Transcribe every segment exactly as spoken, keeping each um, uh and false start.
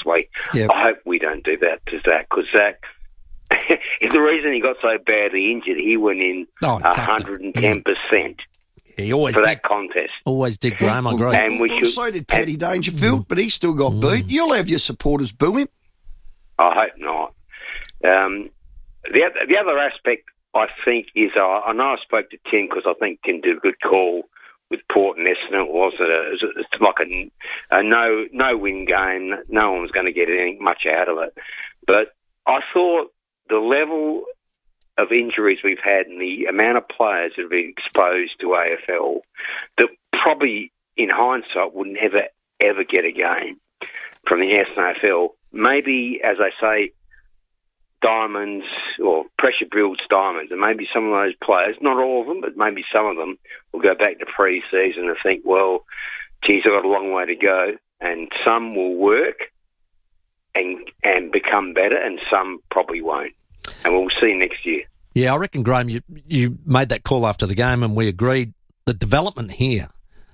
week. Yep. I hope we don't do that to Zach, because Zach, if the reason he got so badly injured, he went in Oh, exactly. one hundred ten percent He always for did, that contest. always did, Graham, I agree. And we Well, should, so did Paddy and, Dangerfield, but he still got Mm. booed. You'll have your supporters boo him. I hope not. Um, the, other, the other aspect, I think, is uh, I know I spoke to Tim because I think Tim did a good call with Port and Essendon. It was a, it's like a, a no no win game. No one was going to get anything much out of it. But I thought the level of injuries we've had and the amount of players that have been exposed to A F L that probably, in hindsight, would never, ever get a game from the S A F L. Maybe, as I say, diamonds or pressure builds diamonds, and maybe some of those players, not all of them, but maybe some of them, will go back to pre-season and think, well, geez, I've got a long way to go, and some will work and and become better, and some probably won't. And we'll see next year. Yeah, I reckon, Graham, you, you made that call after the game and we agreed the development here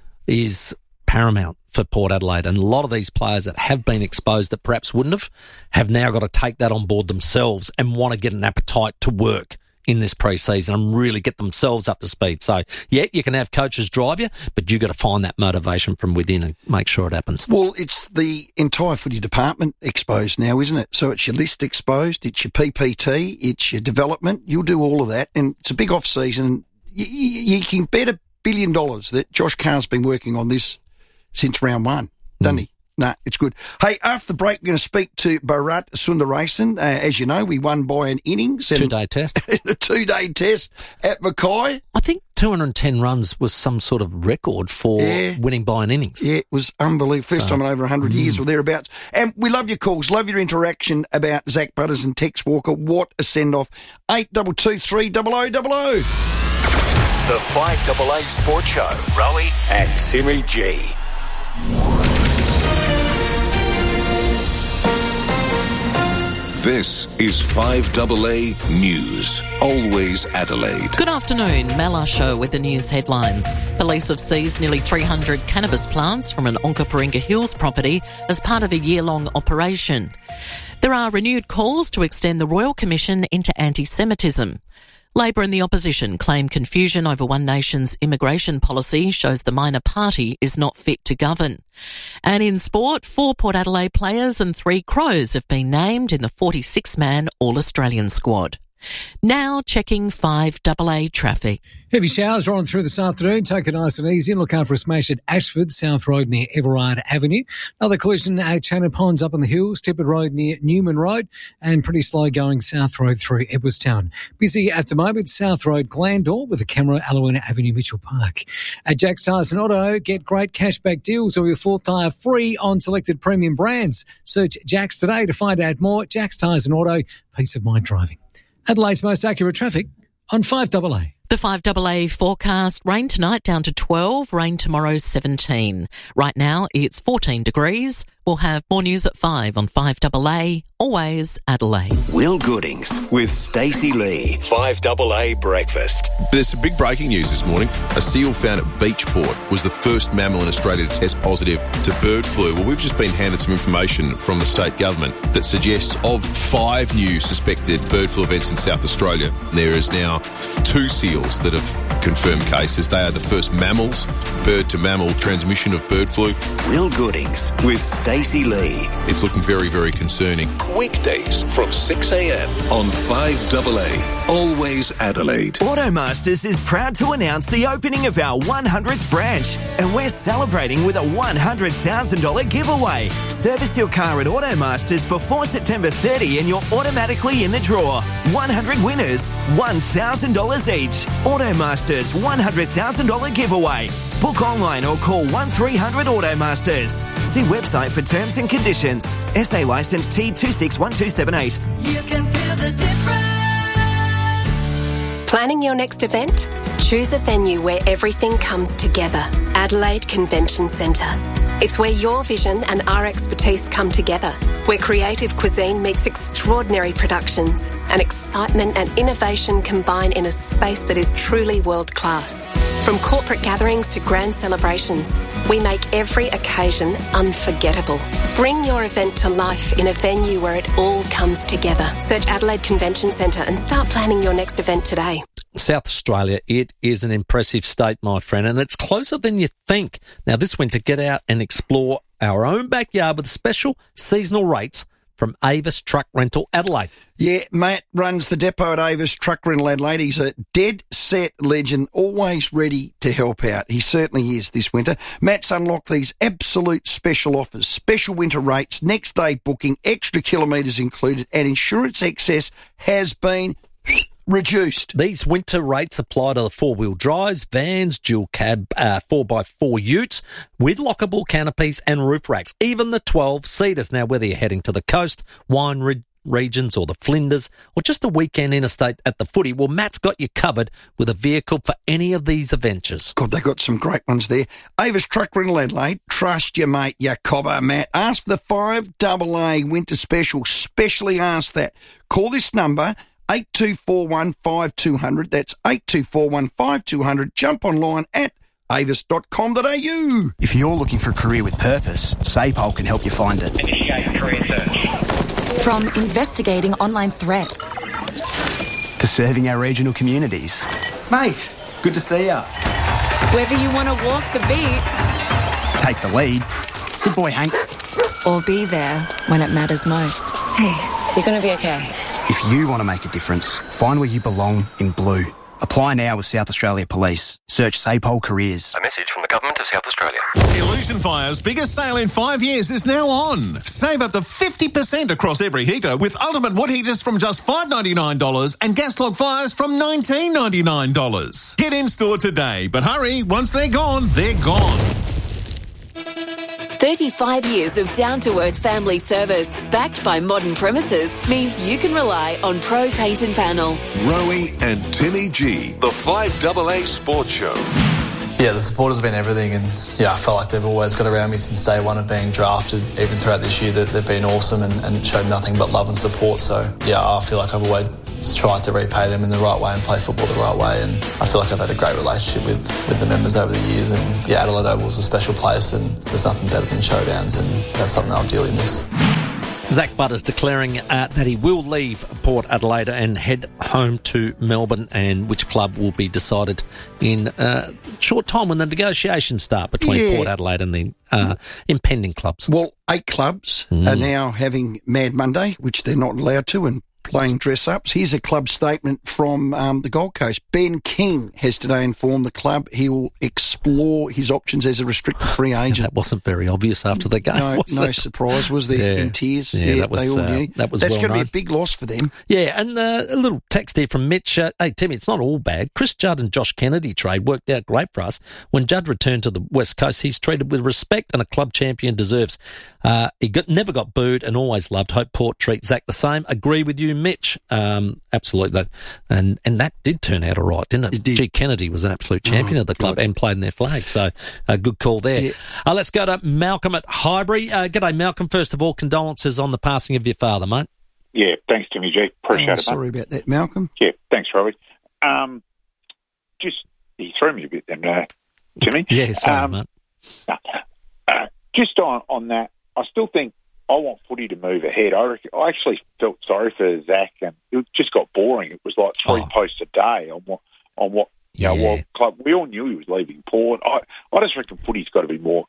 is paramount for Port Adelaide, and a lot of these players that have been exposed that perhaps wouldn't have, have now got to take that on board themselves and want to get an appetite to work in this pre-season and really get themselves up to speed. So, yeah, you can have coaches drive you, but you've got to find that motivation from within and make sure it happens. Well, it's the entire footy department exposed now, isn't it? So it's your list exposed, it's your P P T, it's your development. You'll do all of that, and it's a big off-season. You, you, you can bet a billion dollars that Josh Carr's been working on this since round one, doesn't mm. he? No, nah, it's good. Hey, after the break, we're going to speak to Bharat Sundaresan. Uh, as you know, we won by an innings. And two-day test. a two-day test at Mackay. I think two hundred ten runs was some sort of record for yeah. winning by an innings. Yeah, it was unbelievable. First so, time in over one hundred mm. years or thereabouts. And we love your calls, love your interaction about Zach Butters and Tex Walker. What a send-off. eight two two three double oh double oh. The five A A Sports Show. Rowie and Timmy G. This is five A A News. Always Adelaide. Good afternoon. Mel Show with the news headlines. Police have seized nearly three hundred cannabis plants from an Onkaparinga Hills property as part of a year-long operation. There are renewed calls to extend the Royal Commission into anti-Semitism. Labor and the opposition claim confusion over One Nation's immigration policy shows the minor party is not fit to govern. And in sport, four Port Adelaide players and three Crows have been named in the forty-six man All-Australian squad. Now checking five A A traffic. Heavy showers rolling through this afternoon. Take it nice and easy and look out for a smash at Ashford, South Road near Everard Avenue. Another collision at Shannon Ponds up on the hills, Tippett Road near Newman Road, and pretty slow going South Road through Edwardstown. Busy at the moment, South Road Glandore with a camera, Alawina Avenue, Mitchell Park. At Jack's Tyres and Auto, get great cashback deals or your fourth tyre free on selected premium brands. Search Jack's today to find out more. Jack's Tyres and Auto, peace of mind driving. Adelaide's most accurate traffic on five A A. The five A A forecast, rain tonight down to twelve, rain tomorrow seventeen. Right now it's fourteen degrees. We'll have more news at five on five A A, always Adelaide. Will Goodings with Stacey Lee. five A A Breakfast. There's some big breaking news this morning. A seal found at Beachport was the first mammal in Australia to test positive to bird flu. Well, we've just been handed some information from the state government that suggests of five new suspected bird flu events in South Australia, there is now two seals that have confirmed cases. They are the first mammals, bird-to-mammal transmission of bird flu. Will Goodings with Stacey Lee. It's looking very, very concerning. Weekdays from six a.m. on five A A. Always Adelaide. Automasters is proud to announce the opening of our one hundredth branch, and we're celebrating with a one hundred thousand dollars giveaway. Service your car at Automasters before September thirtieth and you're automatically in the draw. one hundred winners, one thousand dollars each. Automasters one hundred thousand dollars giveaway. Book online or call one three hundred Automasters. See website for terms and conditions. S A licence T two six one two seven eight. You can feel the difference. Planning your next event? Choose a venue where everything comes together. Adelaide Convention Centre. It's where your vision and our expertise come together. Where creative cuisine meets extraordinary productions and excitement and innovation combine in a space that is truly world class. From corporate gatherings to grand celebrations, we make every occasion unforgettable. Bring your event to life in a venue where it all comes together. Search Adelaide Convention Centre and start planning your next event today. South Australia, it is an impressive state, my friend, and it's closer than you think. Now, this winter, get out and explore our own backyard with special seasonal rates from Avis Truck Rental Adelaide. Yeah, Matt runs the depot at Avis Truck Rental Adelaide. He's a dead-set legend, always ready to help out. He certainly is this winter. Matt's unlocked these absolute special offers, special winter rates, next-day booking, extra kilometres included, and insurance excess has been reduced. These winter rates apply to the four-wheel drives, vans, dual cab, uh, four by four utes with lockable canopies and roof racks, even the twelve-seaters. Now, whether you're heading to the coast, wine re- regions or the Flinders, or just a weekend interstate at the footy, well, Matt's got you covered with a vehicle for any of these adventures. God, they've got some great ones there. Avis Truck Rental Adelaide, trust your mate, your cobber, Matt. Ask for the five double A winter special, specially ask that. Call this number, eight two four one, five two zero zero. That's eight two four one, five two zero zero. Jump online at avis dot com dot a u. If you're looking for a career with purpose, SAPOL can help you find it. Initiate career search. From investigating online threats to serving our regional communities. Mate, good to see ya. Whether you want to walk the beat, take the lead. Good boy, Hank. Or be there when it matters most. Hey, you're going to be okay. If you want to make a difference, find where you belong in blue. Apply now with South Australia Police. Search SAPOL Careers. A message from the Government of South Australia. Illusion Fire's biggest sale in five years is now on. Save up to fifty percent across every heater with ultimate wood heaters from just five dollars ninety-nine and gas log fires from nineteen dollars ninety-nine. Get in store today, but hurry, once they're gone, they're gone. thirty-five years of down-to-earth family service, backed by modern premises, means you can rely on Pro Paint and Panel. Rowie and Timmy G, the five double A Sports Show. Yeah, the support has been everything, and yeah, I felt like they've always got around me since day one of being drafted. Even throughout this year, that they've been awesome and, and showed nothing but love and support. So yeah, I feel like I've always tried to repay them in the right way and play football the right way, and I feel like I've had a great relationship with, with the members over the years. And yeah, Adelaide Oval is a special place, and there's nothing better than showdowns, and that's something I'll dearly miss. Zach Butters declaring uh, that he will leave Port Adelaide and head home to Melbourne, and which club will be decided in a uh, short time when the negotiations start between yeah. Port Adelaide and the uh, impending clubs. Well, eight clubs mm. are now having Mad Monday, which they're not allowed to, and playing dress-ups. Here's a club statement from um, the Gold Coast. Ben King has today informed the club he will explore his options as a restricted free agent. Yeah, that wasn't very obvious after the game, No, was no it? surprise, was there, yeah. in tears? Yeah, yeah that was, they all uh, knew. that was That's well going to be known. a big loss for them. Yeah, and uh, a little text here from Mitch. Uh, hey, Timmy, it's not all bad. Chris Judd and Josh Kennedy trade worked out great for us. When Judd returned to the West Coast, he's treated with respect and a club champion deserves. Uh, he got, never got booed and always loved. Hope Port treat Zach the same. Agree with you, Mitch. Um, absolutely. And and that did turn out all right, didn't it? It did. G. Kennedy was an absolute champion Oh, of the club God. and played in their flag. So a good call there. Yeah. Uh, let's go to Malcolm at Highbury. Uh, g'day, Malcolm. First of all, condolences on the passing of your father, mate. Yeah, thanks, Timmy G. Appreciate Oh, it, mate. sorry about that, Malcolm. Yeah, thanks, Robbie. Um, just, he threw me a bit then, uh, Timmy. Yeah, sorry, um, mate. no, uh, just on, on that, I still think I want footy to move ahead. I, reckon, I actually felt sorry for Zach, and it just got boring. It was like three Oh. posts a day on what, on what you know, Yeah. what club. We all knew he was leaving Port. I, I just reckon footy's got to be more.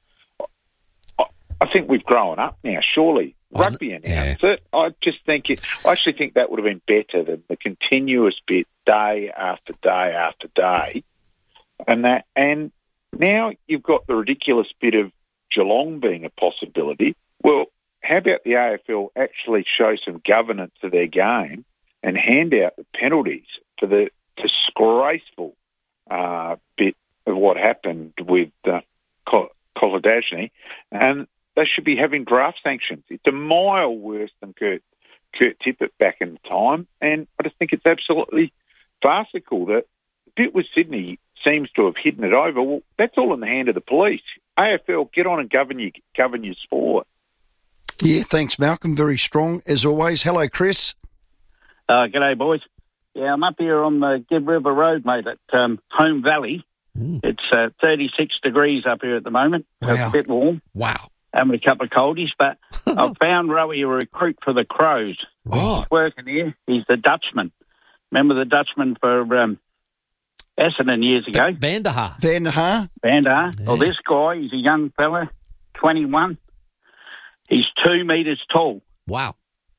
I, I think we've grown up now. Surely rugby announced yeah. it. I just think it. I actually think that would have been better than the continuous bit day after day after day, and that. And now you've got the ridiculous bit of Geelong being a possibility. Well, how about the A F L actually show some governance to their game and hand out the penalties for the disgraceful uh, bit of what happened with uh, Kolodjasny, and they should be having draft sanctions. It's a mile worse than Kurt, Kurt Tippett back in the time, and I just think it's absolutely farcical that the bit with Sydney seems to have hidden it over. Well, that's all in the hand of the police. A F L, get on and govern your, govern your sport. Yeah, thanks, Malcolm. Very strong, as always. Hello, Chris. Uh, g'day, boys. Yeah, I'm up here on the Gibb River Road, mate, at um, Home Valley. Mm. It's uh, thirty-six degrees up here at the moment. Wow. It's a bit warm. Wow. Having a couple of coldies, but I found Rowie a recruit for the Crows. Right. He's working here. He's the Dutchman. Remember the Dutchman for um, Essendon years ago? Van der Haar. Van der Haar. Van der Haar. Yeah. Well, this guy, he's a young fella, twenty-one. He's two metres tall, Wow.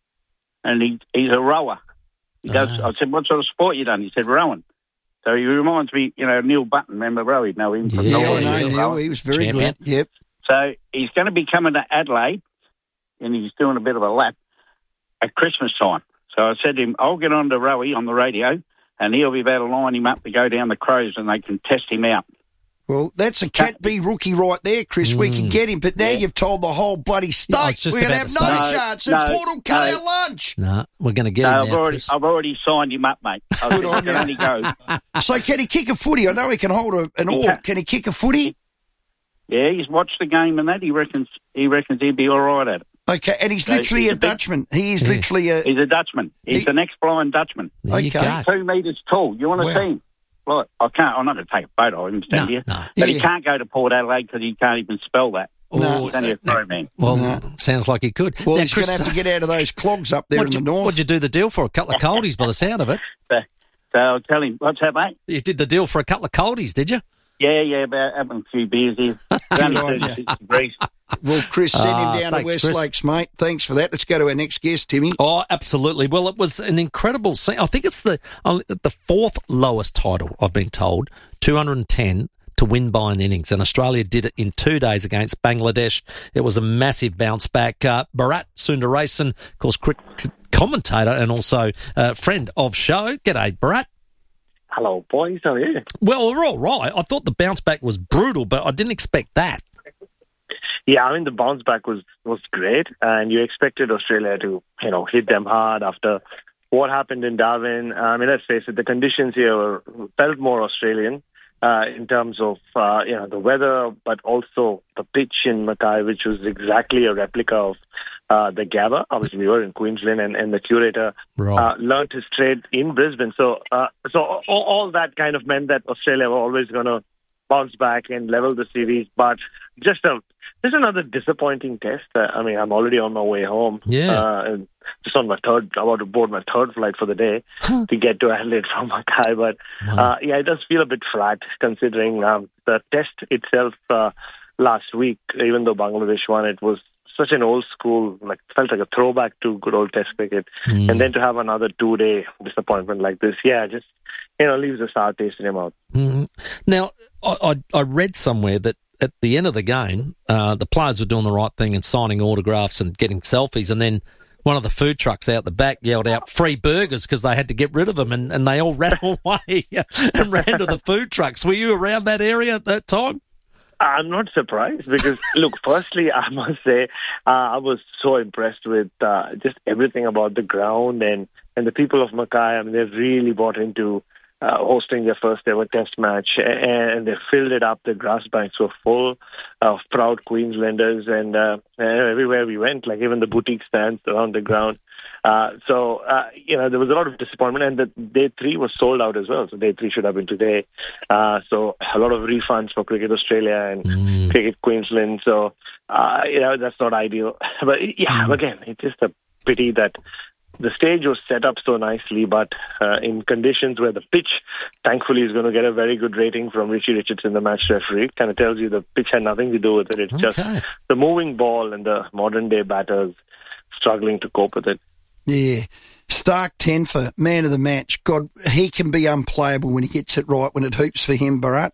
and he, he's a rower. He does. Ah. I said, what sort of sport you done? He said, rowing. So he reminds me, you know, Neil Button. Remember Rowie? Know him from Yeah, Norway. I know He's a Neil. rower. He was very Champion. good. Yep. So he's going to be coming to Adelaide, and he's doing a bit of a lap at Christmas time. So I said to him, I'll get on to Rowie on the radio, and he'll be able to line him up to go down the Crows, and they can test him out. Well, that's a Cat B rookie right there, Chris. We can get him, but now Yeah. you've told the whole bloody Yeah, I was state just we're going to about have to no say. chance, No, and no, Port will cut no. our lunch. No, we're going to get So him I've now, already, Chris. I've already signed him up, mate. I Good said, on "You can you." only go. So can he kick a footy? I know he can hold a, an He orb. can. Can he kick a footy? Yeah, he's watched the game and that. He reckons he reckons he'd be all right at it. Okay, and he's So literally he's a a big- Dutchman. He is Yeah. literally a... He's a Dutchman. He's He- the next blind Dutchman. There you Okay. go. Two metres tall. You want to Wow. see him? Right, I can't. I'm not going to take a photo of him, stand No, here. no. But Yeah. he can't go to Port Adelaide because he can't even spell that. No. He's only a pro man. Well, No. sounds like he could. Well, Now, he's going Chris, to have to get out of those clogs up there in what'd the you, north. What'd you do the deal for? A couple of coldies by the sound of it. So, so I'll tell him, what's that, mate? You did the deal for a couple of coldies, did you? Yeah, yeah, about having a few beers here. It's only Good on ya. thirty-six degrees. Well, Chris, send Ah, him down to thanks, West Chris. Lakes, mate. Thanks for that. Let's go to our next guest, Timmy. Oh, absolutely. Well, it was an incredible scene. I think it's the uh, the fourth lowest title, I've been told, two hundred ten to win by an innings. And Australia did it in two days against Bangladesh. It was a massive bounce back. Uh, Bharat Sundaresan, of course, cricket commentator and also uh, friend of show. G'day, Bharat. Hello, boys. How are you? Well, we're all right. I thought the bounce back was brutal, but I didn't expect that. Yeah, I mean, the bounce back was, was great, and you expected Australia to, you know, hit them hard after what happened in Darwin. I mean, let's face it, the conditions here were, felt more Australian uh, in terms of, uh, you know, the weather, but also the pitch in Mackay, which was exactly a replica of uh, the Gabba. Obviously, we were in Queensland, and, and the curator Right. uh, learnt his trade in Brisbane. So, uh, so all, all that kind of meant that Australia were always going to bounce back and level the series. But just a just another disappointing test. Uh, I mean, I'm already on my way home. Yeah. Uh, and just on my third, about to board my third flight for the day to get to Adelaide from Mackay. But uh, yeah, it does feel a bit flat considering um, the test itself uh, last week. Even though Bangladesh won, it was such an old school, like felt like a throwback to good old Test cricket, Mm. and then to have another two-day disappointment like this, yeah, just you know leaves a sour taste in your mouth. Mhm. Now, I, I, I read somewhere that at the end of the game, uh, the players were doing the right thing and signing autographs and getting selfies, and then one of the food trucks out the back yelled out free burgers because they had to get rid of them, and, and they all ran away and ran to the food trucks. Were you around that area at that time? I'm not surprised because, look, firstly, I must say uh, I was so impressed with uh, just everything about the ground and, and the people of Mackay. I mean, they've really bought into uh, hosting their first ever test match, and they filled it up. The grass banks were full of proud Queenslanders, and uh, everywhere we went, like even the boutique stands around the ground. Uh, so, uh, you know, there was a lot of disappointment, and the day three was sold out as well. So day three should have been today. Uh, so a lot of refunds for Cricket Australia and Mm. Cricket Queensland. So, uh, you know, that's not ideal. But yeah, again, it's just a pity that the stage was set up so nicely, but uh, in conditions where the pitch, thankfully, is going to get a very good rating from Richie Richardson, the match referee. Kind of tells you the pitch had nothing to do with it. It's Okay. just the moving ball and the modern-day batters struggling to cope with it. Yeah. Stark ten for man of the match. God, he can be unplayable when he gets it right, when it hoops for him, Bharat.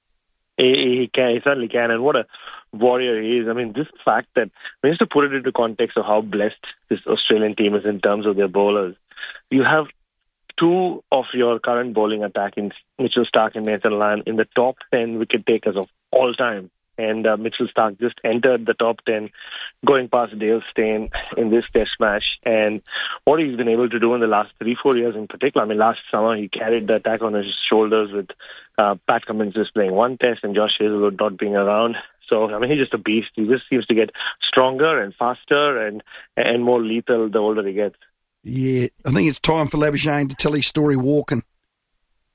He, he can, he certainly can, and what a warrior he is. I mean, this fact that, we have to put it into context of how blessed this Australian team is in terms of their bowlers. You have two of your current bowling attack in Mitchell Stark and Nathan Lyon in the top ten wicket takers of all time. And uh, Mitchell Stark just entered the top ten, going past Dale Steyn in this test match. And what he's been able to do in the last three, four years in particular, I mean, last summer he carried the attack on his shoulders with uh, Pat Cummins just playing one test and Josh Hazelwood not being around. So, I mean, he's just a beast. He just seems to get stronger and faster and and more lethal the older he gets. Yeah. I think it's time for Labuschagne to tell his story walking.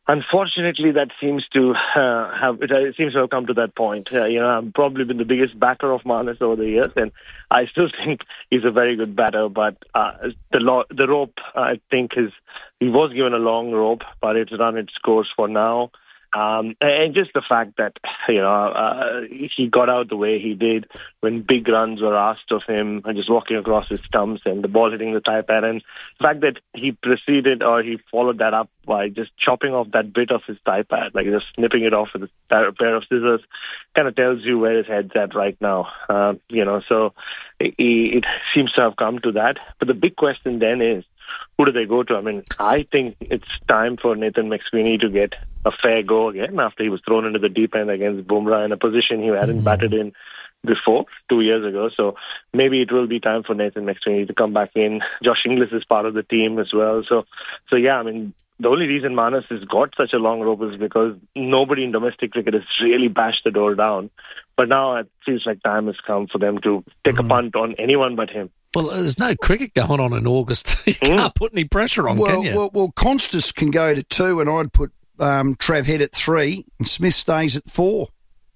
Unfortunately, that seems to uh, have it, it seems to have come to that point. Uh, you know, I've probably been the biggest backer of Marnus over the years, and I still think he's a very good batter. But uh, the lo- the rope, I think, is he was given a long rope, but it's run its course for now. Um, and just the fact that, you know, uh, he got out the way he did when big runs were asked of him and just walking across his stumps and the ball hitting the tie pad. And the fact that he proceeded or he followed that up by just chopping off that bit of his tie pad, like just snipping it off with a pair of scissors, kind of tells you where his head's at right now. Uh, you know, so it, it seems to have come to that. But the big question then is, who do they go to? I mean, I think it's time for Nathan McSweeney to get a fair go again after he was thrown into the deep end against Bumrah in a position he hadn't mm-hmm. batted in before, two years ago. So maybe it will be time for Nathan McSweeney to come back in. Josh Inglis is part of the team as well. So, so yeah, I mean, the only reason Marnus has got such a long rope is because nobody in domestic cricket has really bashed the door down. But now it feels like time has come for them to take mm-hmm. a punt on anyone but him. Well, there's no cricket going on in August. You can't mm. put any pressure on, well, can you? Well, well, Constas can go to two, and I'd put um, Trav Head at three, and Smith stays at four.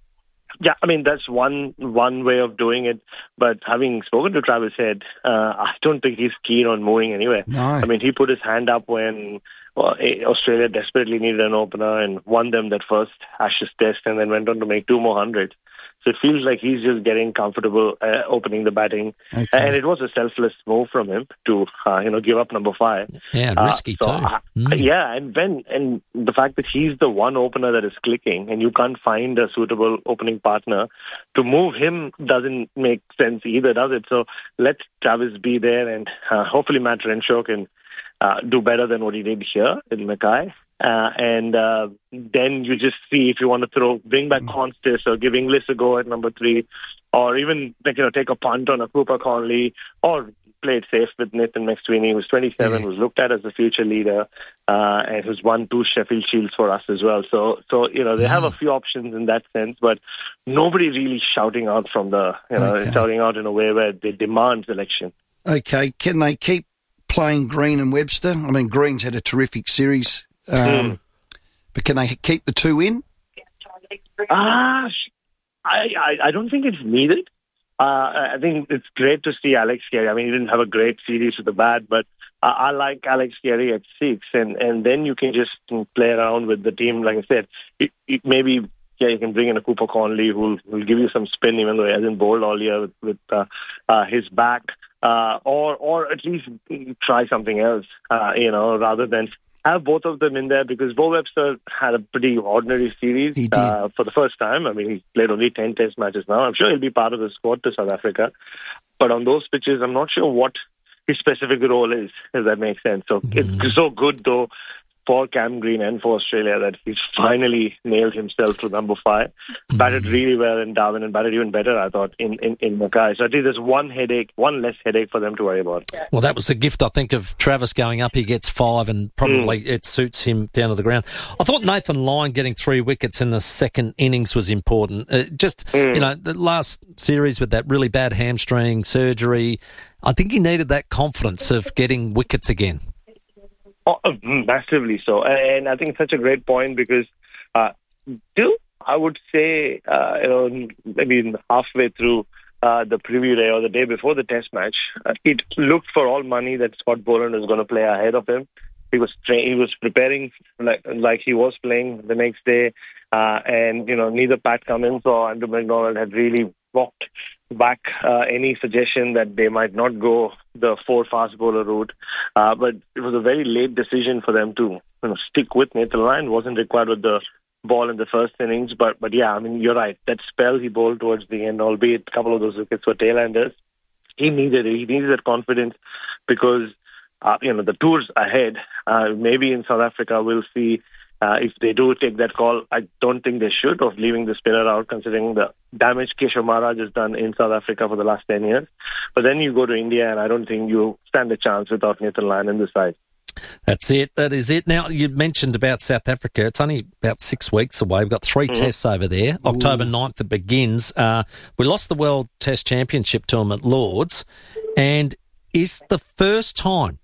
Yeah, I mean, that's one one way of doing it. But having spoken to Travis Head, uh, I don't think he's keen on moving anywhere. No. I mean, he put his hand up when well, Australia desperately needed an opener and won them that first Ashes test and then went on to make two more hundreds. So it feels like he's just getting comfortable uh, opening the batting. Okay. And it was a selfless move from him to, uh, you know, give up number five. Yeah, and risky uh, so, too. Uh, mm. Yeah, and when, and the fact that he's the one opener that is clicking and you can't find a suitable opening partner, to move him doesn't make sense either, does it? So let Travis be there and uh, hopefully Matt Renshaw can uh, do better than what he did here in Mackay. Uh, and uh, then you just see if you want to throw, bring back Constas or give Inglis a go at number three, or even like, you know, take a punt on a Cooper Conley, or play it safe with Nathan McSweeney, who's twenty-seven, who's looked at as a future leader, uh, and who's won two Sheffield Shields for us as well. So, so you know, they have a few options in that sense, but nobody really shouting out from the, you know, okay. shouting out in a way where they demand selection. Okay, can they keep playing Green and Webster? I mean, Green's had a terrific series. Um, mm. But can they keep the two in? Ah, uh, I, I I don't think it's needed. Uh, I think it's great to see Alex Carey. I mean, he didn't have a great series with the bat, but uh, I like Alex Carey at six, and, and then you can just play around with the team. Like I said, it, it maybe yeah, you can bring in a Cooper Conley who will give you some spin, even though he hasn't bowled all year with, with uh, uh, his back, uh, or or at least try something else. Uh, you know, rather than have both of them in there, because Bo Webster had a pretty ordinary series uh, for the first time. I mean, he played only ten test matches now. I'm sure he'll be part of the squad to South Africa. But on those pitches, I'm not sure what his specific role is, if that makes sense. So mm-hmm. it's so good, though, for Cam Green and for Australia that he's finally nailed himself to number five. Mm-hmm. Batted really well in Darwin and batted even better, I thought, in, in, in Mackay. So at least there's one headache, one less headache for them to worry about. Well, that was the gift, I think, of Travis going up. He gets five and probably mm. it suits him down to the ground. I thought Nathan Lyon getting three wickets in the second innings was important. Uh, just, mm. you know, the last series with that really bad hamstring surgery, I think he needed that confidence of getting wickets again. Oh, massively so. And I think it's such a great point because uh, still, I would say, uh, you know, maybe halfway through uh, the preview day or the day before the test match, uh, it looked for all money that Scott Boland was going to play ahead of him. He was tra- he was preparing like, like he was playing the next day. Uh, and, you know, neither Pat Cummins or Andrew McDonald had really walked back uh, any suggestion that they might not go the four fast bowler route. Uh, but it was a very late decision for them to you know, stick with Nathan Lyon. Wasn't required with the ball in the first innings. But, but yeah, I mean, you're right. That spell he bowled towards the end, albeit a couple of those wickets were tail-enders, he needed it. He needed that confidence because, uh, you know, the tours ahead, uh, maybe in South Africa, we'll see Uh, if they do take that call. I don't think they should, of leaving the spinner out, considering the damage Keshav Maharaj has done in South Africa for the last ten years. But then you go to India, and I don't think you stand a chance without Nathan Lyon in the side. That's it. That is it. Now, you mentioned about South Africa. It's only about six weeks away. We've got three mm-hmm. tests over there. Ooh. October ninth it begins. Uh, we lost the World Test Championship to them at Lords, and it's the first time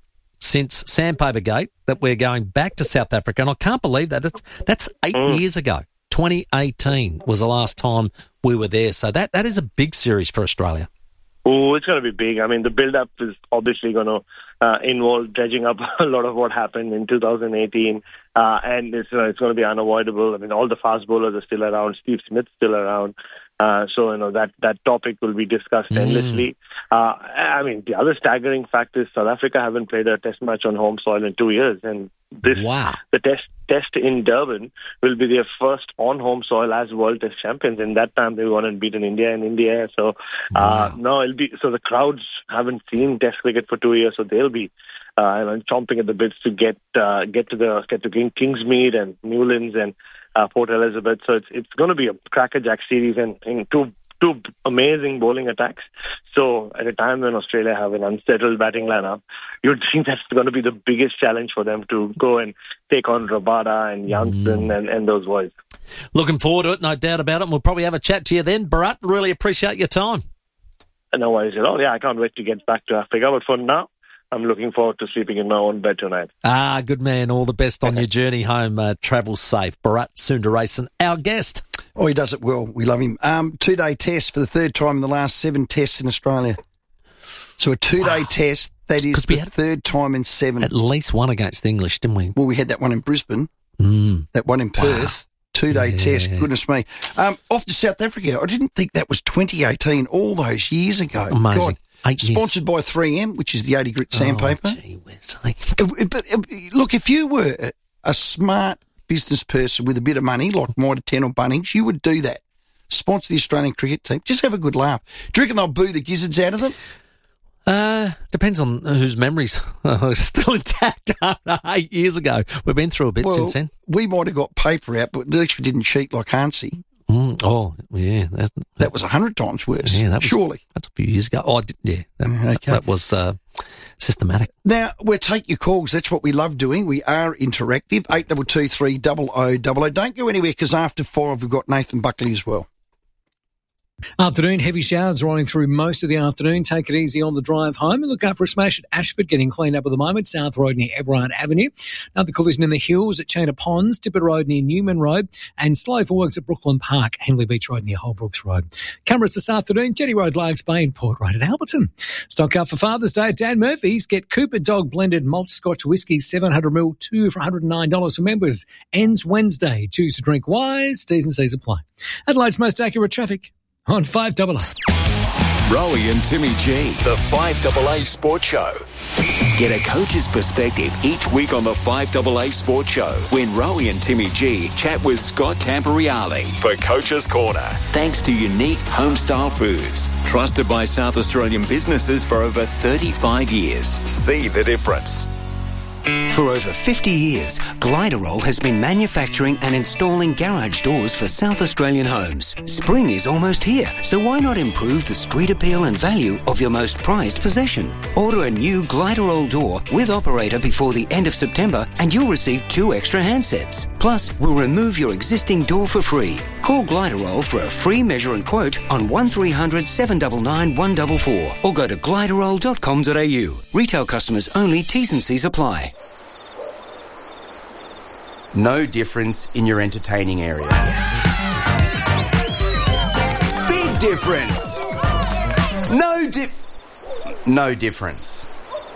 since Sandpaper Gate that we're going back to South Africa, and I can't believe that. That's, that's eight mm. years ago. twenty eighteen was the last time we were there. So that, that is a big series for Australia. Oh, it's going to be big. I mean, the build-up is obviously going to uh, involve dredging up a lot of what happened in two thousand eighteen, uh, and it's, uh, it's going to be unavoidable. I mean, all the fast bowlers are still around. Steve Smith's still around. Uh, so, you know, that, that topic will be discussed mm. endlessly. Uh, I mean, the other staggering fact is South Africa haven't played a test match on home soil in two years. And this, wow. the test test in Durban will be their first on home soil as World Test champions. In that time, they won and beaten India in India. So, uh, wow. no, it'll be, so the crowds haven't seen Test cricket for two years, so they'll be uh, you know, chomping at the bits to get uh, get to the get to King, Kingsmead and Newlands and uh, Port Elizabeth. So it's it's going to be a crackerjack series and, and two two amazing bowling attacks. So at a time when Australia have an unsettled batting lineup, you'd think that's going to be the biggest challenge for them to go and take on Rabada and Janssen mm. and, and those boys. Looking forward to it, no doubt about it. And we'll probably have a chat to you then. Bharat, really appreciate your time. No worries at all. Yeah, I can't wait to get back to Africa. But for now, I'm looking forward to sleeping in my own bed tonight. Ah, good man. All the best on your journey home. Uh, travel safe. Bharat Sundaresan, our guest. Oh, he does it well. We love him. Um, two-day test for the third time in the last seven tests in Australia. So a two-day wow. test, that is the third time in seven. At least one against the English, didn't we? Well, we had that one in Brisbane, mm. that one in Perth. Wow. Two-day yeah. test, goodness me. Um, off to South Africa. I didn't think that was twenty eighteen, all those years ago. Amazing. God. Eight Sponsored years. by three M, which is the eighty grit sandpaper. Oh, gee whiz. But, look, if you were a smart business person with a bit of money, like Mitre ten or Bunnings, you would do that. Sponsor the Australian cricket team. Just have a good laugh. Do you reckon they'll boo the gizzards out of them? Uh, depends on whose memories are still intact after eight years ago. We've been through a bit well, since then. We might have got paper out, but at least we didn't cheat like Hansie. Mm, oh, yeah. That, that was a hundred times worse, yeah, that was, surely. That's a few years ago. Oh, I did, yeah. That, okay. that was uh, systematic. Now, we'll take your calls. That's what we love doing. We are interactive. eight two two three double oh double oh. Don't go anywhere because after five we've got Nathan Buckley as well. Afternoon, heavy showers rolling through most of the afternoon. Take it easy on the drive home and look out for a smash at Ashford getting cleaned up at the moment. South Road near Everard Avenue. Another collision in the hills at Chena Ponds, Tippett Road near Newman Road, and slow for works at Brooklyn Park, Henley Beach Road near Holbrooks Road. Cameras this afternoon, Jetty Road, Largs Bay and Port Road at Alberton. Stock up for Father's Day at Dan Murphy's. Get Cooper Dog Blended Malt Scotch Whisky, seven hundred milliliters, two for one hundred nine dollars for members. Ends Wednesday. Choose to drink wise. T's and C's apply. Adelaide's most accurate traffic on five double A. Rowie and Timmy G. The five double A Sports Show. Get a coach's perspective each week on the five double A Sports Show when Rowie and Timmy G chat with Scott Camporeale for Coach's Corner. Thanks to Unique Homestyle Foods, trusted by South Australian businesses for over thirty-five years. See the difference. For over fifty years, Gliderol has been manufacturing and installing garage doors for South Australian homes. Spring is almost here, so why not improve the street appeal and value of your most prized possession? Order a new Gliderol door with operator before the end of September and you'll receive two extra handsets. Plus, we'll remove your existing door for free. Call Gliderol for a free measure and quote on one three hundred, seven nine nine, one four four or go to gliderol dot com dot a u. Retail customers only, T's and C's apply. No difference in your entertaining area. Big difference. No dif... No difference.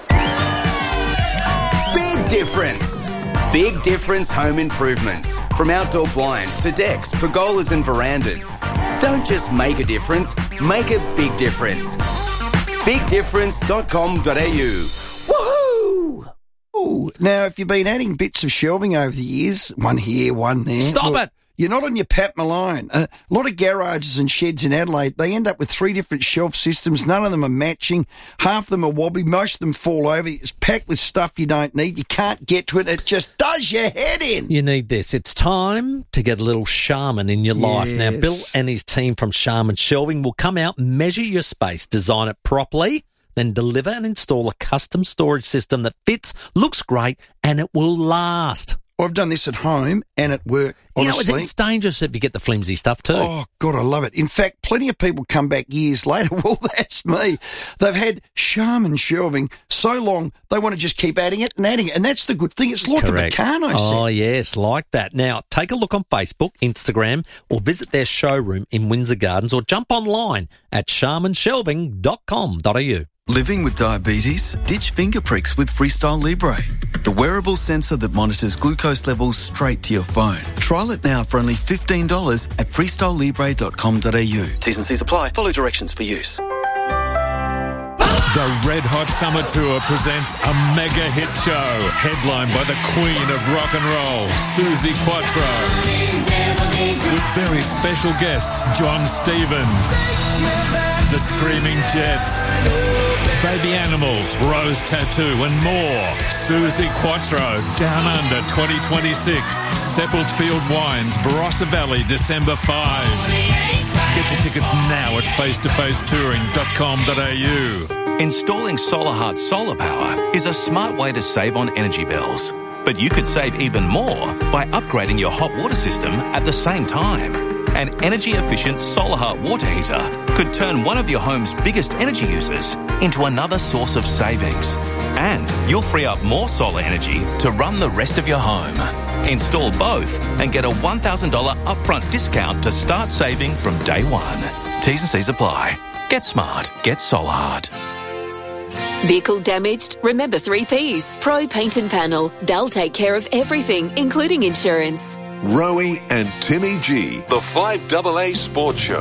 Big difference. Big difference home improvements. From outdoor blinds to decks, pergolas and verandas. Don't just make a difference, make a big difference. big difference dot com dot a u. Woohoo! Ooh. Now, if you've been adding bits of shelving over the years, one here, one there. Stop well, it! You're not on your Pat Malone. Uh, a lot of garages and sheds in Adelaide, they end up with three different shelf systems. None of them are matching. Half of them are wobbly. Most of them fall over. It's packed with stuff you don't need. You can't get to it. It just does your head in. You need this. It's time to get a little Charmin in your life. Yes. Now, Bill and his team from Charmin Shelving will come out, measure your space, design it properly, then deliver and install a custom storage system that fits, looks great, and it will last. I've done this at home and at work, honestly. You know, it's dangerous if you get the flimsy stuff too. Oh, God, I love it. In fact, plenty of people come back years later. Well, that's me. They've had Charmin shelving so long, they want to just keep adding it and adding it. And that's the good thing. It's like Correct. a Meccano set. Oh, yes, like that. Now, take a look on Facebook, Instagram, or visit their showroom in Windsor Gardens, or jump online at charmin shelving dot com dot a u. Living with diabetes? Ditch finger pricks with Freestyle Libre, the wearable sensor that monitors glucose levels straight to your phone. Trial it now for only fifteen dollars at freestyle libre dot com dot a u. T's and C's apply. Follow directions for use. The Red Hot Summer Tour presents a mega hit show, headlined by the queen of rock and roll, Suzi Quatro, with very special guests John Stevens, the Screaming Jets, Baby Animals, Rose Tattoo and more. Suzi Quatro, Down Under twenty twenty-six, Sepulchre Field Wines, Barossa Valley, December fifth. Get your tickets now at face to face touring dot com dot a u. Installing SolarHeart solar power is a smart way to save on energy bills. But you could save even more by upgrading your hot water system at the same time. An energy-efficient SolarHeart water heater could turn one of your home's biggest energy users into another source of savings. And you'll free up more solar energy to run the rest of your home. Install both and get a one thousand dollars upfront discount to start saving from day one. T's and C's apply. Get smart. Get SolarHeart. Vehicle damaged? Remember three P's. Pro Paint and Panel. They'll take care of everything, including insurance. Rowie and Timmy G, the five double A Sports Show.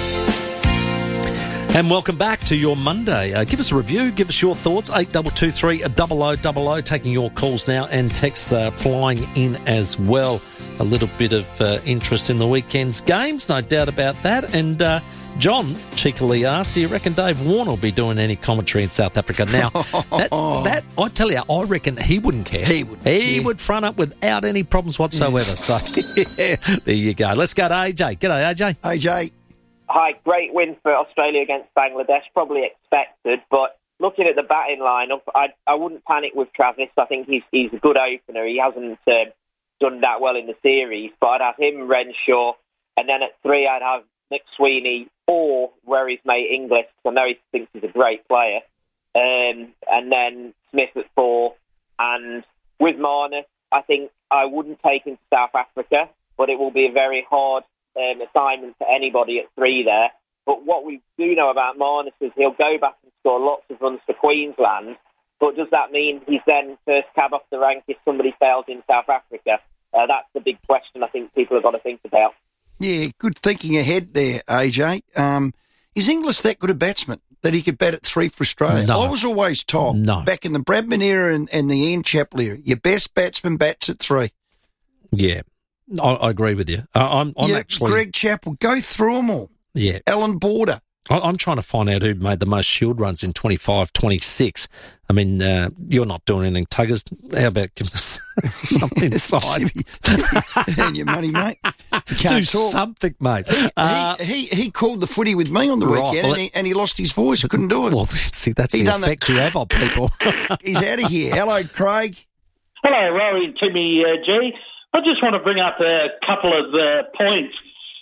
And welcome back to your Monday. Uh, give us a review. Give us your thoughts. eight two two three, double oh double oh. Taking your calls now, and texts uh, flying in as well. A little bit of uh, interest in the weekend's games, no doubt about that. And uh, John cheekily asked, do you reckon Dave Warner will be doing any commentary in South Africa? Now, that, that I tell you, I reckon he wouldn't care. He would. He Yeah. would front up without any problems whatsoever. Yeah. So, yeah, there you go. Let's go to A J. G'day, A J. A J. Hi, great win for Australia against Bangladesh. Probably expected, but looking at the batting lineup, I I wouldn't panic with Travis. I think he's he's a good opener. He hasn't uh, done that well in the series, but I'd have him, Renshaw, and then at three I'd have McSweeney or where his mate Inglis, because I know he thinks he's a great player, um, and then Smith at four. And with Marnus, I think I wouldn't take him to South Africa, but it will be a very hard um, assignment for anybody at three there. But what we do know about Marnus is he'll go back and score lots of runs for Queensland, but does that mean he's then first cab off the rank if somebody fails in South Africa? Uh, that's the big question I think people have got to think about. Yeah, good thinking ahead there, A J. Um, is Inglis that good a batsman that he could bat at three for Australia? No. I was always told, no. back in the Bradman era and, and the Ian Chappell era, your best batsman bats at three. Yeah, I, I agree with you. Uh, I'm, I'm yeah, actually... Greg Chappell, go through them all. Yeah. Alan Border. I, I'm trying to find out who made the most Shield runs in twenty-five twenty-six. I mean, uh, you're not doing anything, Tuggers. How about giving us something inside? And your money, mate. You Do can't talk. something, mate. He, Uh, he, he called the footy with me on the Right, weekend well, and, he, and he lost his voice. I couldn't do it. Well, see, that's He the done effect the- you have on people. He's out of here. Hello, Craig. Hello, Rory and Timmy uh, G. I just want to bring up a couple of uh, points.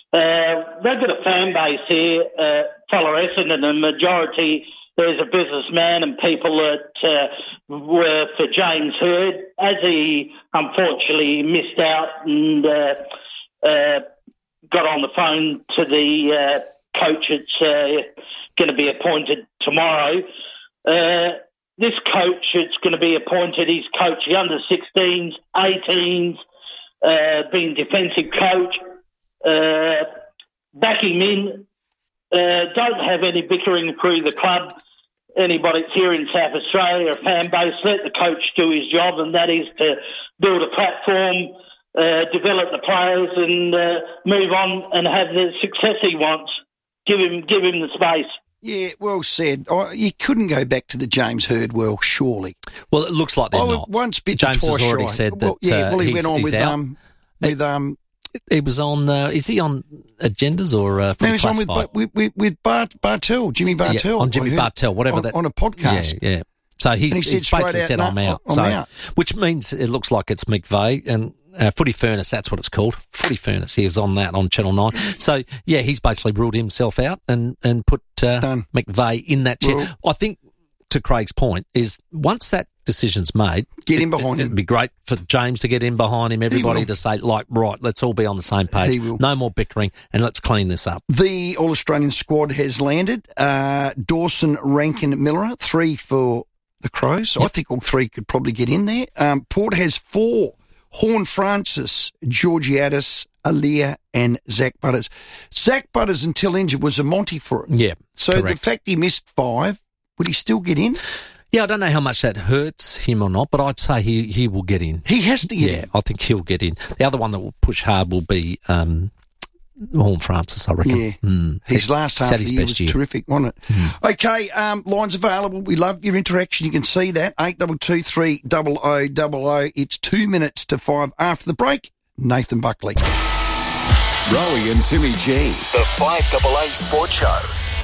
Uh, they've got a fan base here, uh, follow Essendon, and the majority, there's a businessman and people that uh, were for James Hird, as he unfortunately missed out and uh, uh, got on the phone to the uh, coach that's uh, going to be appointed tomorrow. Uh, this coach that's going to be appointed, he's coached the under sixteens, eighteens, uh, being defensive coach. Uh, back him in. Uh, don't have any bickering through the club. Anybody that's here in South Australia, a fan base, let the coach do his job, and that is to build a platform, uh, develop the players, and uh, move on and have the success he wants. Give him, give him the space. Yeah, well said. Oh, you couldn't go back to the James Hird well, surely. Well, it looks like they're I not. once bit James twice has already shy. said that. Well, yeah, well, he uh, went on he's, with he's out. um with um. He was on. Uh, is he on agendas or uh, No, he's on with Classified? with with, with Bart, Bartel, Jimmy Bartel. Yeah, on Jimmy I heard, Bartel, whatever on, that on a podcast. Yeah, yeah. So he's, And he said he's straight basically out, said, "No, "I'm out." I'm so, out. which means it looks like it's McVeigh, and uh, Footy Furnace, that's what it's called. Footy Furnace. He was on that on Channel nine. So, yeah, he's basically ruled himself out and, and put uh, McVeigh in that chair. Well, I think, to Craig's point, is once that decision's made, get in behind it, him. It'd be great for James to get in behind him, everybody to say, like, right, let's all be on the same page. He will. No more bickering, and let's clean this up. The All-Australian squad has landed. Uh, Dawson, Rankin, Miller, three for the Crows. Yep. I think all three could probably get in there. Um, Port has four. Horn Francis, Georgiadis, Aaliyah and Zach Butters. Zach Butters, until injured, was a Monty for it. Yeah, So correct. the fact he missed five, would he still get in? Yeah, I don't know how much that hurts him or not, but I'd say he, he will get in. He has to get yeah, in. I think he'll get in. The other one that will push hard will be um, Horn Francis, I reckon. Yeah. Mm. His last half of the year was year. terrific, wasn't it? Mm. Okay, um, lines available. We love your interaction. You can see that. eight two two three double oh double oh. It's two minutes to five after the break. Nathan Buckley. Rowie and Timmy G. The five double A Sports Show.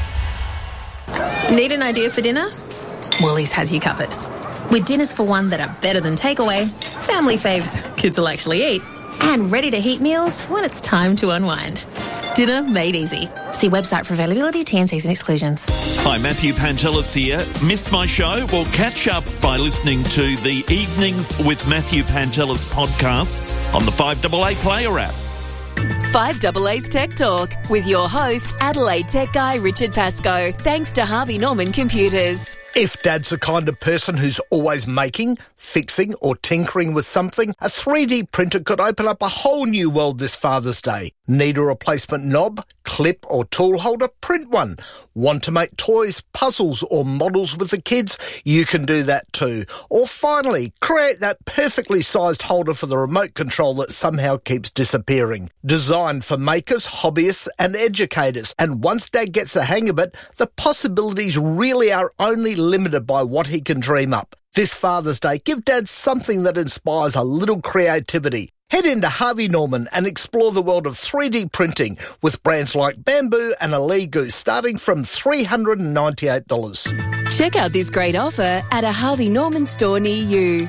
Need an idea for dinner? Woolies has you covered. With dinners for one that are better than takeaway, family faves kids will actually eat, and ready-to-heat meals when it's time to unwind. Dinner made easy. See website for availability, T and Cs and exclusions. Hi, Matthew Pantelis here. Missed my show? Well, catch up by listening to the Evenings with Matthew Pantelis podcast on the five double A Player app. five double A's Tech Talk with your host, Adelaide Tech Guy Richard Pascoe. Thanks to Harvey Norman Computers. If Dad's the kind of person who's always making, fixing or tinkering with something, a three D printer could open up a whole new world this Father's Day. Need a replacement knob, clip or tool holder? Print one. Want to make toys, puzzles or models with the kids? You can do that too. Or finally, create that perfectly sized holder for the remote control that somehow keeps disappearing. Designed for makers, hobbyists and educators. And once Dad gets the hang of it, the possibilities really are only limited by what he can dream up. This Father's Day, give Dad something that inspires a little creativity. Head into Harvey Norman and explore the world of three D printing with brands like Bamboo and Aligo starting from three hundred ninety-eight dollars. Check out this great offer at a Harvey Norman store near you.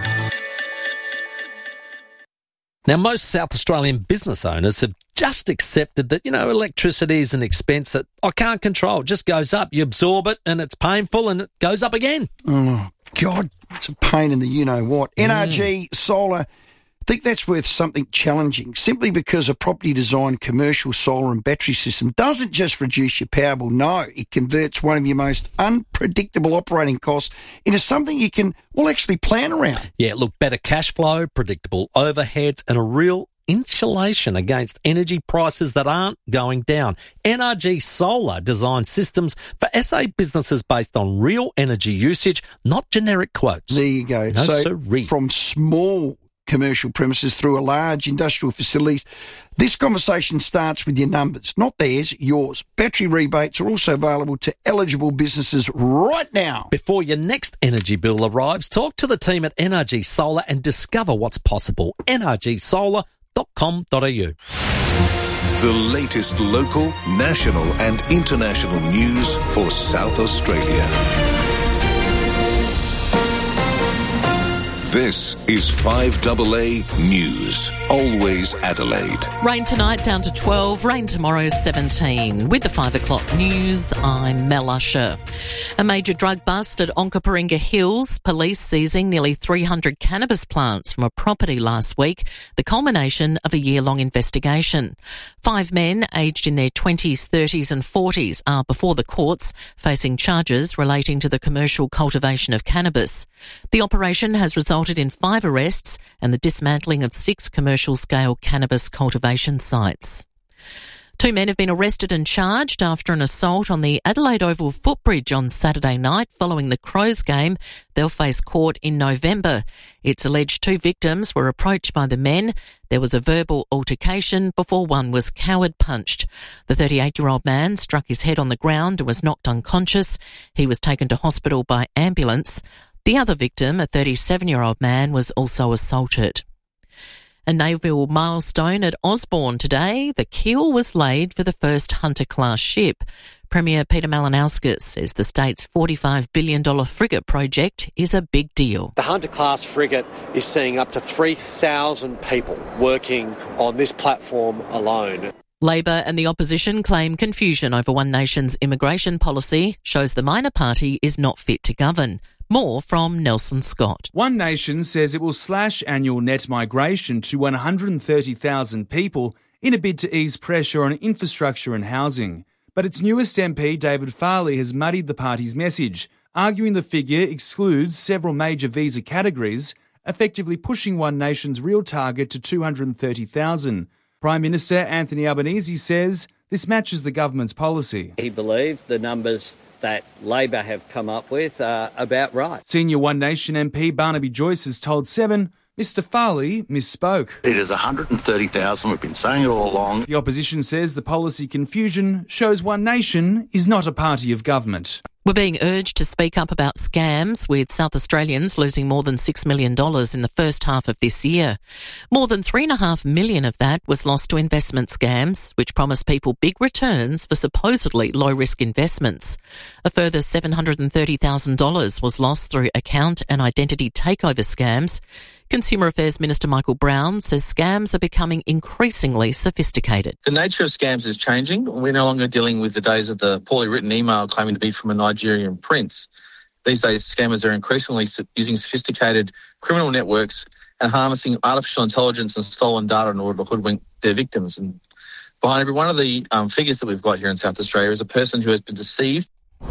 Now, most South Australian business owners have just accepted that, you know, electricity is an expense that I can't control. It just goes up. You absorb it and it's painful and it goes up again. Oh, God, it's a pain in the you-know-what. Mm. N R G Solar, I think that's worth something challenging, simply because a property-designed commercial solar and battery system doesn't just reduce your power bill. No, it converts one of your most unpredictable operating costs into something you can, well, actually plan around. Yeah, look, better cash flow, predictable overheads, and a real insulation against energy prices that aren't going down. N R G Solar designs systems for S A businesses based on real energy usage, not generic quotes. There you go. No, so siree. From small commercial premises through a large industrial facilities, this conversation starts with your numbers, not theirs, yours. Battery rebates are also available to eligible businesses right now. Before your next energy bill arrives, talk to the team at N R G Solar and discover what's possible. N R G solar dot com dot a u. The latest local, national and international news for South Australia. This is five double A News. Always Adelaide. Rain tonight down to twelve, rain tomorrow seventeen. With the five o'clock news, I'm Mel Usher. A major drug bust at Onkaparinga Hills. Police seizing nearly three hundred cannabis plants from a property last week, the culmination of a year-long investigation. Five men aged in their twenties, thirties and forties are before the courts, facing charges relating to the commercial cultivation of cannabis. The operation has resulted in five arrests and the dismantling of six commercial-scale cannabis cultivation sites. Two men have been arrested and charged after an assault on the Adelaide Oval footbridge on Saturday night following the Crows game. They'll face court in November. It's alleged two victims were approached by the men. There was a verbal altercation before one was coward punched. The thirty-eight-year-old man struck his head on the ground and was knocked unconscious. He was taken to hospital by ambulance. The other victim, a thirty-seven-year-old man, was also assaulted. A naval milestone at Osborne today. The keel was laid for the first Hunter-class ship. Premier Peter Malinauskas says the state's forty-five billion dollars frigate project is a big deal. The Hunter-class frigate is seeing up to three thousand people working on this platform alone. Labor and the opposition claim confusion over One Nation's immigration policy shows the minor party is not fit to govern. More from Nelson Scott. One Nation says it will slash annual net migration to one hundred thirty thousand people in a bid to ease pressure on infrastructure and housing. But its newest M P, David Farley, has muddied the party's message, arguing the figure excludes several major visa categories, effectively pushing One Nation's real target to two hundred thirty thousand. Prime Minister Anthony Albanese says this matches the government's policy. He believed the numbers that Labor have come up with are about right. Senior One Nation M P Barnaby Joyce has told Seven Mister Farley misspoke. It is one hundred thirty thousand. We've been saying it all along. The opposition says the policy confusion shows One Nation is not a party of government. We're being urged to speak up about scams, with South Australians losing more than six million dollars in the first half of this year. More than three point five million dollars of that was lost to investment scams, which promise people big returns for supposedly low-risk investments. A further seven hundred thirty thousand dollars was lost through account and identity takeover scams. Consumer Affairs Minister Michael Brown says scams are becoming increasingly sophisticated. The nature of scams is changing. We're no longer dealing with the days of the poorly written email claiming to be from a Nigerian prince. These days, scammers are increasingly using sophisticated criminal networks and harnessing artificial intelligence and stolen data in order to hoodwink their victims. And behind every one of the um, figures that we've got here in South Australia is a person who has been deceived.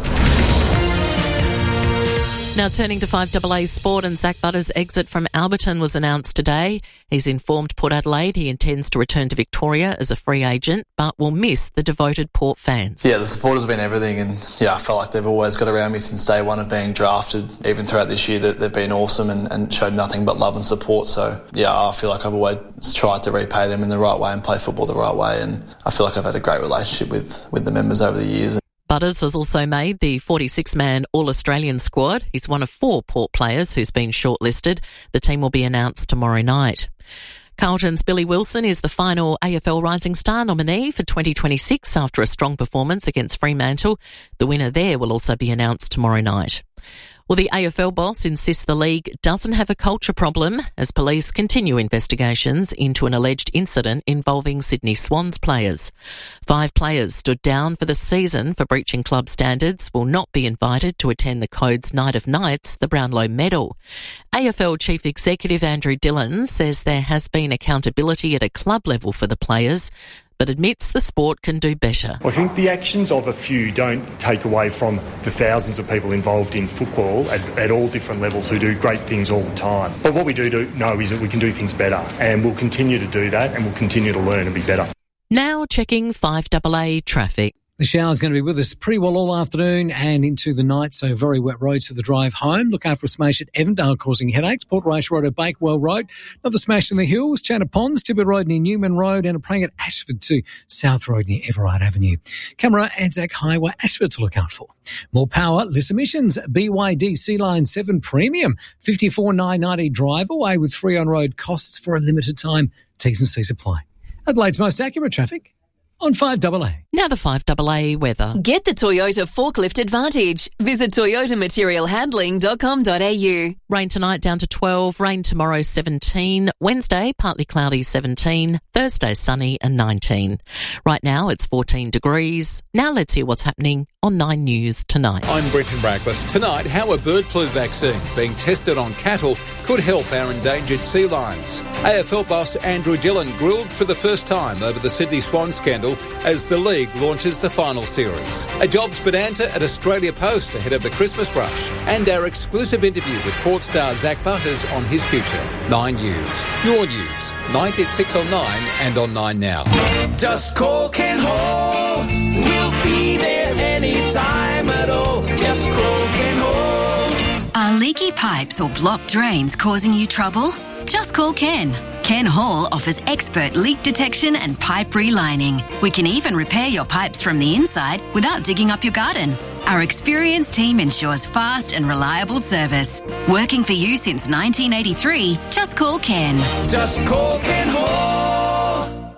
Now turning to five A A sport, and Zach Butters' exit from Alberton was announced today. He's informed Port Adelaide he intends to return to Victoria as a free agent, but will miss the devoted Port fans. Yeah, the supporters have been everything, and yeah, I felt like they've always got around me since day one of being drafted. Even throughout this year, that they've been awesome and, and showed nothing but love and support. So yeah, I feel like I've always tried to repay them in the right way and play football the right way, and I feel like I've had a great relationship with, with the members over the years. Butters has also made the forty-six man All-Australian squad. He's one of four Port players who's been shortlisted. The team will be announced tomorrow night. Carlton's Billy Wilson is the final A F L Rising Star nominee for twenty twenty-six after a strong performance against Fremantle. The winner there will also be announced tomorrow night. Well, the A F L boss insists the league doesn't have a culture problem as police continue investigations into an alleged incident involving Sydney Swans players. Five players stood down for the season for breaching club standards will not be invited to attend the Codes Night of Nights, the Brownlow Medal. A F L Chief Executive Andrew Dillon says there has been accountability at a club level for the players, but admits the sport can do better. I think the actions of a few don't take away from the thousands of people involved in football at, at all different levels who do great things all the time. But what we do, do know is that we can do things better, and we'll continue to do that, and we'll continue to learn and be better. Now checking five A A traffic. The shower's going to be with us pretty well all afternoon and into the night, so very wet roads for the drive home. Look out for a smash at Evandale causing headaches. Port Rice Road at Bakewell Road. Another smash in the hills, Channa Ponds, Tibbet Road near Newman Road, and a praying at Ashford to South Road near Everard Avenue. Camera, Anzac Highway, Ashford to look out for. More power, less emissions. B Y D C Line seven Premium. fifty-four nine ninety drive away with free on-road costs for a limited time. T's and C's apply. Adelaide's most accurate traffic on five A A. Now the five A A weather. Get the Toyota Forklift Advantage. Visit toyota material handling dot com dot a u. Rain tonight down to twelve, rain tomorrow seventeen, Wednesday partly cloudy seventeen, Thursday sunny and nineteen. Right now it's fourteen degrees. Now let's hear what's happening on Nine News tonight. I'm Brenton Brackless. Tonight, how a bird flu vaccine being tested on cattle could help our endangered sea lions. A F L boss Andrew Dillon grilled for the first time over the Sydney Swan scandal as the league launches the final series. A jobs bonanza at Australia Post ahead of the Christmas rush. And our exclusive interview with Port star Zach Butters on his future. Nine News. Your news. ninth at six on nine and on nine now. Just call Ken Hall. We'll be there anytime at all. Just call Ken Hall. Are leaky pipes or blocked drains causing you trouble? Just call Ken. Ken Hall offers expert leak detection and pipe relining. We can even repair your pipes from the inside without digging up your garden. Our experienced team ensures fast and reliable service. Working for you since nineteen eighty-three, just call Ken. Just call Ken Hall.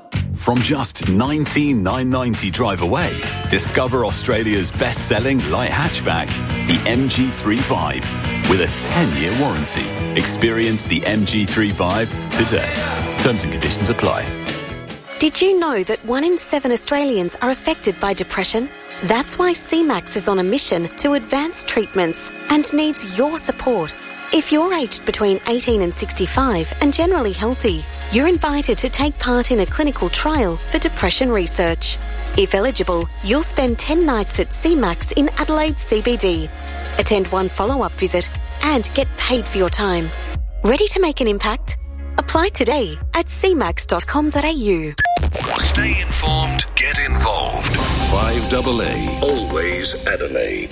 from just nineteen thousand nine hundred ninety drive away, discover Australia's best-selling light hatchback, the M G three Vibe, with a ten-year warranty. Experience the M G three Vibe today. Terms and conditions apply. Did you know that one in seven Australians are affected by depression? That's why C MAX is on a mission to advance treatments and needs your support. If you're aged between eighteen and sixty-five and generally healthy, you're invited to take part in a clinical trial for depression research. If eligible, you'll spend ten nights at C MAX in Adelaide C B D, attend one follow-up visit and get paid for your time. Ready to make an impact? Apply today at c max dot com dot a u. Stay informed, get involved. five double A, always Adelaide.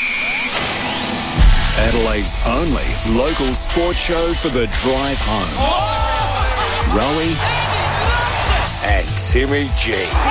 Adelaide's only local sports show for the drive home. Oh! Rowie and Timmy G.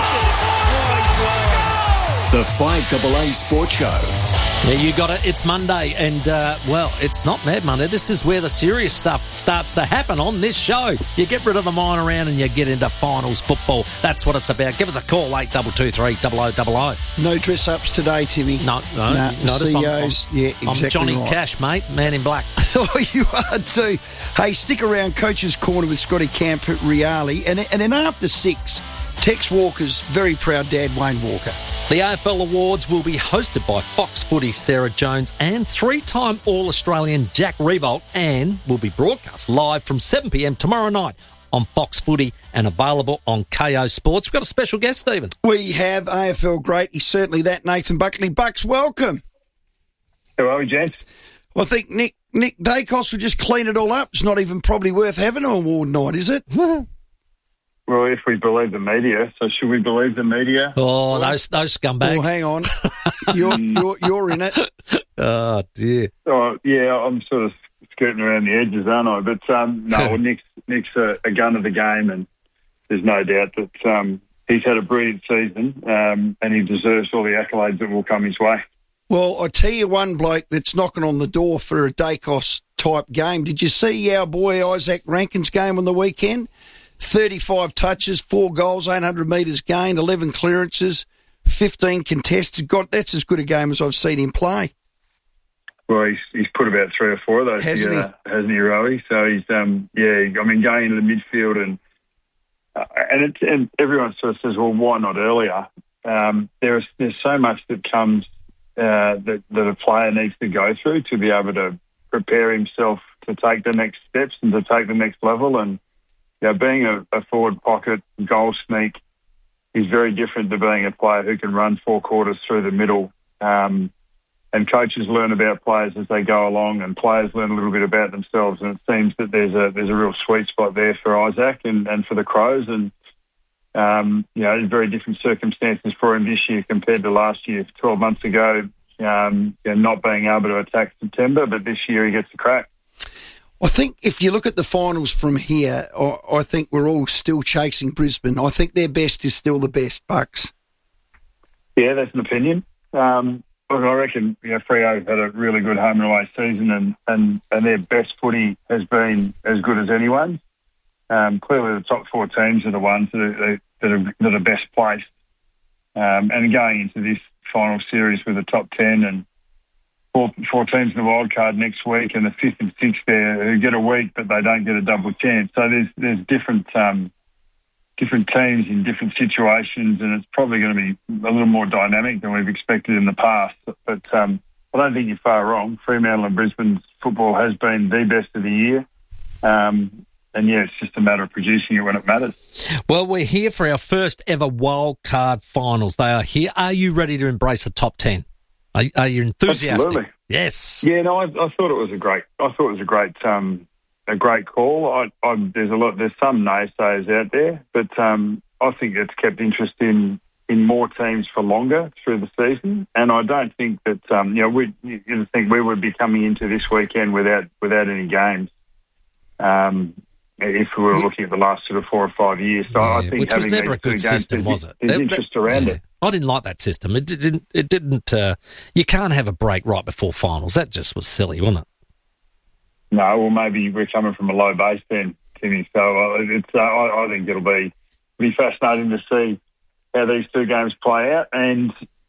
The five double A Sports Show. Yeah, you got it. It's Monday, and, uh, well, it's not Mad Monday. This is where the serious stuff starts to happen on this show. You get rid of the mine around and you get into finals football. That's what it's about. Give us a call, eight two two three, double oh double oh. No dress-ups today, Timmy. No, no. Nah, notice C I'm, Os, I'm, yeah, exactly I'm Johnny right. Cash, mate, man in black. Oh, you are too. Hey, stick around, Coach's Corner with Scotty Camp at Reali. And, and then after six, Tex Walker's very proud dad, Wayne Walker. The A F L Awards will be hosted by Fox Footy's Sarah Jones and three-time All-Australian Jack Riewoldt, and will be broadcast live from seven p m tomorrow night on Fox Footy and available on K O Sports. We've got a special guest, Stephen. We have A F L great. He's certainly that, Nathan Buckley. Bucks, welcome. How are we, gents? Well, I think Nick Nick Dacos will just clean it all up. It's not even probably worth having an award night, is it? Well, if we believe the media, so should we believe the media? Oh, those those scumbags. Well, hang on. you're, you're, you're in it. Oh, dear. Oh, yeah, I'm sort of skirting around the edges, aren't I? But, um, no, well, Nick's, Nick's a, a gun of the game, and there's no doubt that um, he's had a brilliant season, um, and he deserves all the accolades that will come his way. Well, I tell you one bloke that's knocking on the door for a Dacos-type game. Did you see our boy Isaac Rankin's game on the weekend? thirty-five touches, four goals, eight hundred metres gained, eleven clearances, fifteen contested. God, that's as good a game as I've seen him play. Well, he's he's put about three or four of those hasn't together, he? hasn't he, Rowie? So he's um yeah, I mean, going into the midfield and uh, and it, and everyone sort of says, well, why not earlier? Um, there's there's so much that comes uh, that that a player needs to go through to be able to prepare himself to take the next steps and to take the next level. And you know, being a, a forward pocket goal sneak is very different to being a player who can run four quarters through the middle. Um, and coaches learn about players as they go along, and players learn a little bit about themselves. And it seems that there's a there's a real sweet spot there for Isaac and, and for the Crows. And um, you know, very different circumstances for him this year compared to last year. Twelve months ago, um, you know, not being able to attack September, but this year he gets a crack. I think if you look at the finals from here, I, I think we're all still chasing Brisbane. I think their best is still the best, Bucks. Yeah, that's an opinion. Um, look, I reckon you know, Freo have had a really good home and away season, and, and, and their best footy has been as good as anyone's. Um, clearly, the top four teams are the ones that are, that are, that are best placed. Um, and going into this final series with the top ten and Four, four teams in the wild card next week, and the fifth and sixth there who get a week, but they don't get a double chance. So there's there's different um, different teams in different situations, and it's probably going to be a little more dynamic than we've expected in the past. But um, I don't think you're far wrong. Fremantle and Brisbane's football has been the best of the year. Um, and, yeah, it's just a matter of producing it when it matters. Well, we're here for our first ever wild card finals. They are here. Are you ready to embrace a top ten? Are, are you enthusiastic? Absolutely. Yes. Yeah, no, I, I thought it was a great. I thought it was a great, um, a great call. I, I, there's a lot. There's some naysayers out there, but um, I think it's kept interest in in more teams for longer through the season. And I don't think that um, you know we you think we would be coming into this weekend without without any games. Um, if we were looking at the last sort of four or five years, so yeah, I think which having was never a good games, system, there's, was it? There's That, interest that, around yeah. it. I didn't like that system. It didn't. It didn't. Uh, you can't have a break right before finals. That just was silly, wasn't it? No, well, maybe we're coming from a low base then, Timmy. So uh, it's. Uh, I, I think it'll be be fascinating to see how these two games play out. And,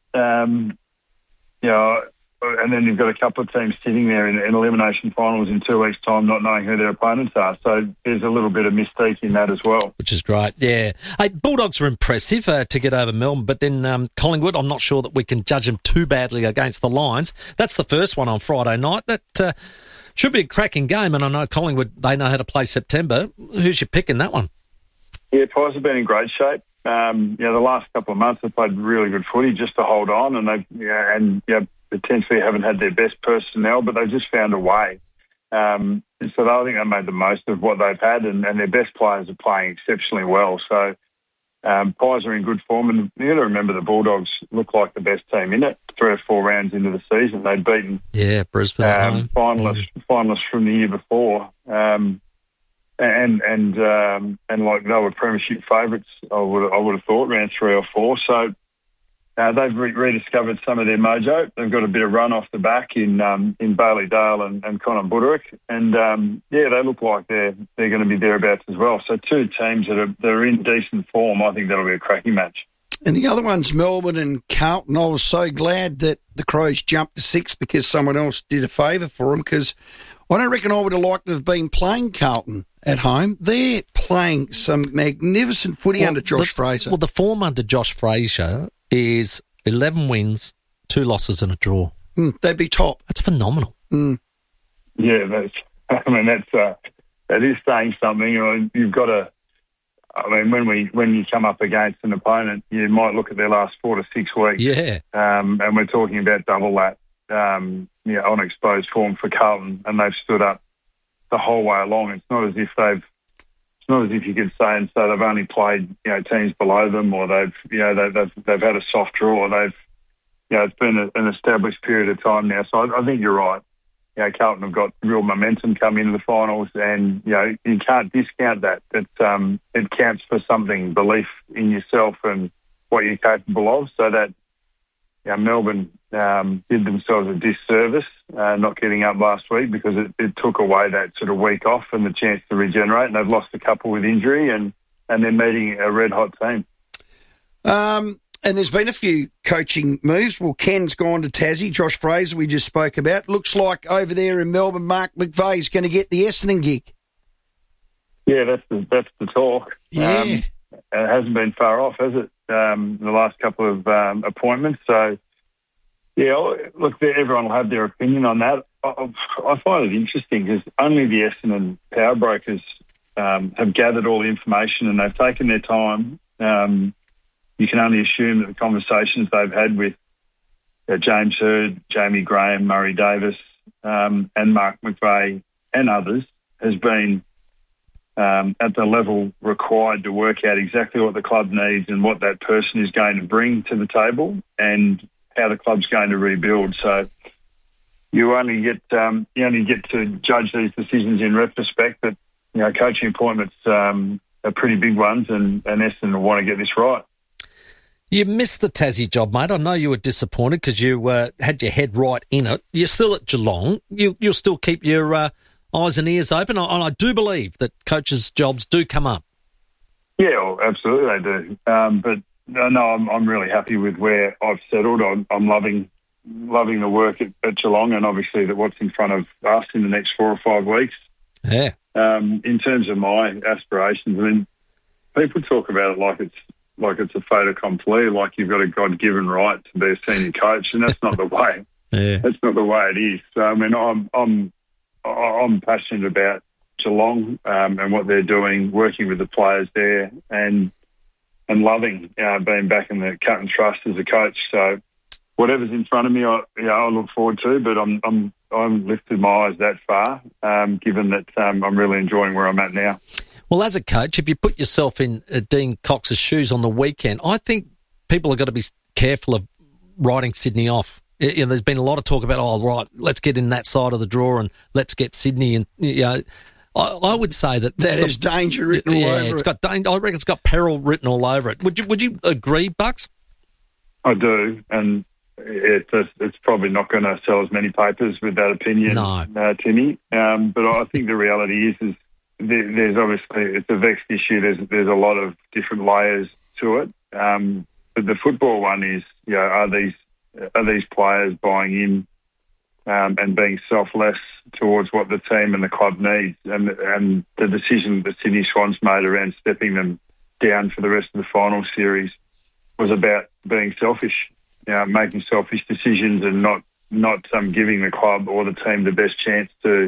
um, you know, and then you've got a couple of teams sitting there in, in elimination finals in two weeks' time, not knowing who their opponents are. So there's a little bit of mystique in that as well. Which is great, yeah. Hey, Bulldogs are impressive uh, to get over Melbourne, but then um, Collingwood, I'm not sure that we can judge them too badly against the Lions. That's the first one on Friday night. That uh, should be a cracking game, and I know Collingwood, they know how to play September. Who's your pick in that one? Yeah, Pies have been in great shape. Um, you know, the last couple of months they've played really good footy just to hold on, and they yeah, and yeah. potentially haven't had their best personnel, but they've just found a way. Um, so I think they made the most of what they've had, and, and their best players are playing exceptionally well. So um, Pies are in good form, and you've got to remember the Bulldogs look like the best team in it. Three or four rounds into the season, they'd beaten yeah Brisbane um, finalists mm. finalists from the year before, um, and and um, and like they were premiership favourites. I would I would have thought round three or four. So. Uh, they've re- rediscovered some of their mojo. They've got a bit of run off the back in um, in Bailey Dale and, and Connor Buderick. And, um, yeah, they look like they're they're going to be thereabouts as well. So two teams that are, that are in decent form, I think that'll be a cracking match. And the other one's Melbourne and Carlton. I was so glad that the Crows jumped to six because someone else did a favour for them, because I don't reckon I would have liked to have been playing Carlton at home. They're playing some magnificent footy well, under Josh the, Fraser. Well, the form under Josh Fraser is eleven wins, two losses and a draw. Mm, they'd be top. That's phenomenal. Mm. Yeah, that's, I mean, that's, uh, that is saying something. You know, you've got to, I mean, when we when you come up against an opponent, you might look at their last four to six weeks. Yeah. Um, and we're talking about double that, um, you know, on exposed form for Carlton, and they've stood up the whole way along. It's not as if they've It's not as if you could say and say they've only played, you know, teams below them, or they've, you know, they've they've, they've had a soft draw. Or they've, you know, it's been a, an established period of time now. So I, I think you're right. You know, Carlton have got real momentum coming into the finals, and you know you can't discount that. It um it counts for something, belief in yourself and what you're capable of. So that, you know, Melbourne um, did themselves a disservice uh, not getting up last week, because it, it took away that sort of week off and the chance to regenerate. And they've lost a couple with injury, and, and they're meeting a red-hot team. Um, and there's been a few coaching moves. Well, Ken's gone to Tassie. Josh Fraser, we just spoke about. Looks like over there in Melbourne, Mark McVeigh's going to get the Essendon gig. Yeah, that's the, that's the talk. Yeah. Um, it hasn't been far off, has it, um, the last couple of um, appointments? So, yeah, look, everyone will have their opinion on that. I, I find it interesting because only the Essendon power brokers um, have gathered all the information, and they've taken their time. Um, you can only assume that the conversations they've had with uh, James Hird, Jamie Graham, Murray Davis, um, and Mark McVeigh and others has been um, at the level required to work out exactly what the club needs and what that person is going to bring to the table, and how the club's going to rebuild. So you only get um, you only get to judge these decisions in retrospect. But you know, coaching appointments um, are pretty big ones, and, and Essendon will want to get this right. You missed the Tassie job, mate. I know you were disappointed because you uh, had your head right in it. You're still at Geelong. You, you'll still keep your uh, eyes and ears open. And I do believe that coaches' jobs do come up. Yeah, well, absolutely they do. Um, but no, I'm, I'm really happy with where I've settled. I'm, I'm loving loving the work at, at Geelong, and obviously that what's in front of us in the next four or five weeks. Yeah. Um, in terms of my aspirations, I mean, people talk about it like it's like it's a fait accompli, like you've got a God-given right to be a senior coach, and that's not the way. Yeah. That's not the way it is. So, I mean, I'm I'm I'm passionate about Geelong um, and what they're doing, working with the players there, and and loving uh, being back in the cut and trust as a coach. So, whatever's in front of me, I you know, I look forward to. But I'm I'm I'm lifted my eyes that far, um, given that um, I'm really enjoying where I'm at now. Well, as a coach, if you put yourself in uh, Dean Cox's shoes on the weekend, I think people have got to be careful of writing Sydney off. You know, there's been a lot of talk about, oh, right, let's get in that side of the draw and let's get Sydney. And you know, I, I would say that that the, is danger written all yeah, over it's it. got danger, I reckon it's got peril written all over it. Would you Would you agree, Bucks? I do, and it's it's probably not going to sell as many papers with that opinion, no. uh, Timmy. Um, but I think the reality is, is there, there's obviously, it's a vexed issue. There's there's a lot of different layers to it. Um, but the football one is, you know, are these are these players buying in um, and being selfless towards what the team and the club needs? And and the decision that Sydney Swans made around stepping them down for the rest of the final series was about being selfish, you know, making selfish decisions and not not um, giving the club or the team the best chance to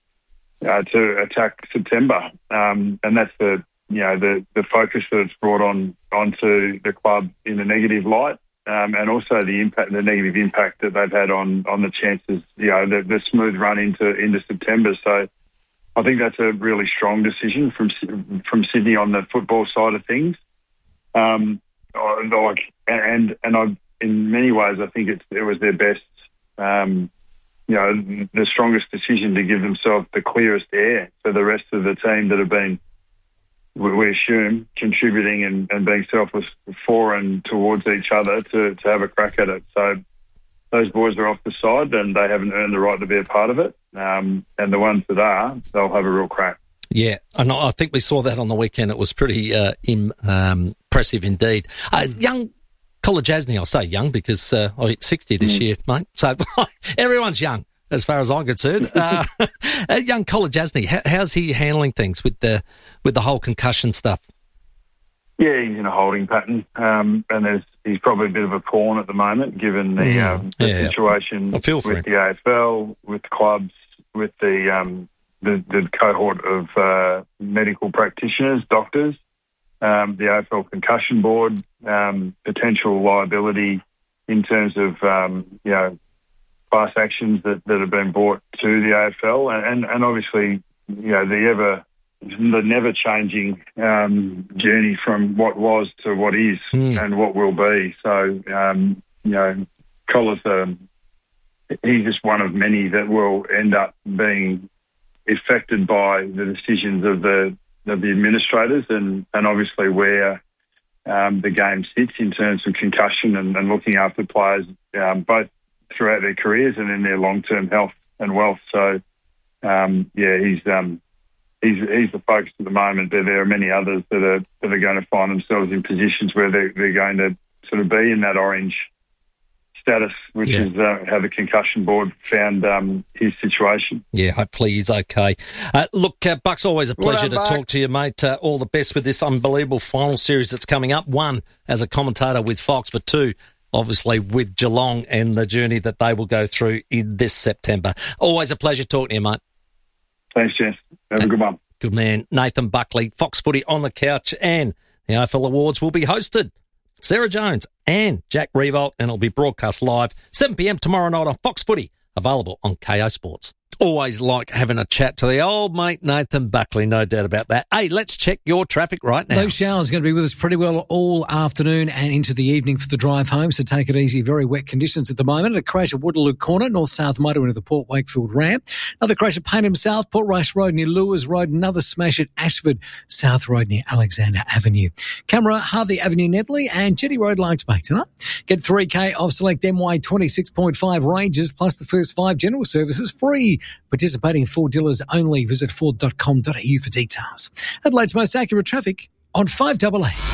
uh, to attack September. Um, and that's the you know the the focus that it's brought on onto the club in a negative light, um, and also the impact, the negative impact that they've had on on the chances, you know, the, the smooth run into into September. So I think that's a really strong decision from from Sydney on the football side of things. Um, like and and I, in many ways, I think it's, it was their best, um, you know, the strongest decision to give themselves the clearest air for the rest of the team that have been, we assume, contributing and, and being selfless for and towards each other to, to have a crack at it. So those boys are off the side and they haven't earned the right to be a part of it. Um, and the ones that are, they'll have a real crack. Yeah, and I think we saw that on the weekend. It was pretty uh, im, um, impressive indeed. Uh, young Kolodjasny, I'll say young because uh, I hit sixty this mm. year, mate. So everyone's young as far as I'm concerned. Uh, young Kolodjasny, how, how's he handling things with the with the whole concussion stuff? Yeah, he's in a holding pattern, um, and there's, he's probably a bit of a pawn at the moment, given the, mm. um, the yeah. situation I feel for with him. the A F L, with clubs, with the um, the, the cohort of uh, medical practitioners, doctors, um, the A F L Concussion Board, um, potential liability in terms of um, you know class actions that, that have been brought to the A F L, and, and, and obviously you know the ever the never changing um, journey from what was to what is mm. and what will be. So um, you know, Collar's um, he's just one of many that will end up being affected by the decisions of the of the administrators, and, and obviously where um, the game sits in terms of concussion and, and looking after players um, both throughout their careers and in their long-term health and wealth. So, um, yeah, he's um, he's he's the focus at the moment, but there are many others that are that are going to find themselves in positions where they're, they're going to sort of be in that orange status, which yeah. is uh, how the concussion board found um, his situation. Yeah, hopefully he's okay. Uh, look, uh, Bucks, always a pleasure well done, to Bucks. talk to you, mate. Uh, all the best with this unbelievable final series that's coming up. One, as a commentator with Fox, but two, obviously with Geelong and the journey that they will go through in this September. Always a pleasure talking to you, mate. Thanks, Jess. Have a good one. Good man. Nathan Buckley, Fox Footy on the couch, and the A F L Awards will be hosted. Sarah Jones and Jack Revolt, and it'll be broadcast live seven p.m. tomorrow night on Fox Footy, available on K O Sports. Always like having a chat to the old mate Nathan Buckley, no doubt about that. Hey, let's check your traffic right now. Those showers are going to be with us pretty well all afternoon and into the evening for the drive home, so take it easy. Very wet conditions at the moment. A crash at Waterloo Corner, north-south motor into the Port Wakefield ramp. Another crash at Payneham South, Port Rush Road near Lewis Road. Another smash at Ashford South Road near Alexander Avenue. Camera, Harvey Avenue, Nedley, and Jetty Road, Larks Bay tonight. Get three K off select M Y twenty-six point five ranges, plus the first five general services free. Participating Ford dealers only. Visit ford dot com dot a u for details. Adelaide's most accurate traffic on five A A.